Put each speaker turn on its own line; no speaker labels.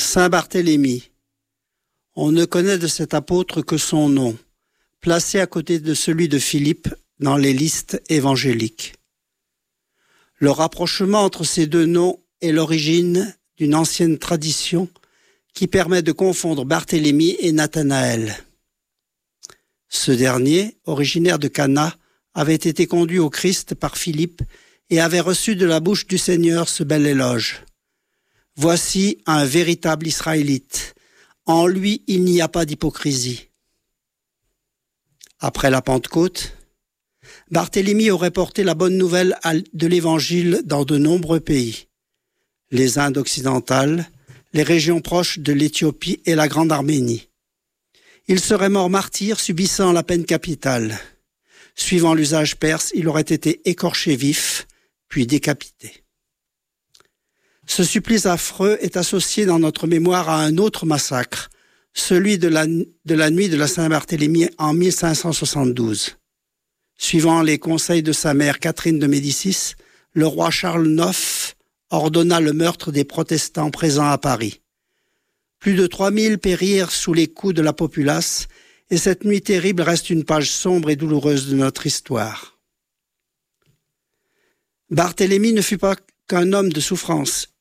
Saint Barthélemy. On ne connaît de cet apôtre que son nom, placé à côté de celui de Philippe dans les listes évangéliques. Le rapprochement entre ces deux noms est l'origine d'une ancienne tradition qui permet de confondre Barthélemy et Nathanaël. Ce dernier, originaire de Cana, avait été conduit au Christ par Philippe et avait reçu de la bouche du Seigneur ce bel éloge. « Voici un véritable Israélite. En lui, il n'y a pas d'hypocrisie. » Après la Pentecôte, Barthélemy aurait porté la bonne nouvelle de l'Évangile dans de nombreux pays. Les Indes occidentales, les régions proches de l'Éthiopie et la Grande Arménie. Il serait mort martyr subissant la peine capitale. Suivant l'usage perse, il aurait été écorché vif, puis décapité. Ce supplice affreux est associé dans notre mémoire à un autre massacre, celui de la nuit de la Saint-Barthélemy en 1572. Suivant les conseils de sa mère Catherine de Médicis, le roi Charles IX ordonna le meurtre des protestants présents à Paris. Plus de 3000 périrent sous les coups de la populace, et cette nuit terrible reste une page sombre et douloureuse de notre histoire. Barthélemy ne fut pas qu'un homme de souffrance.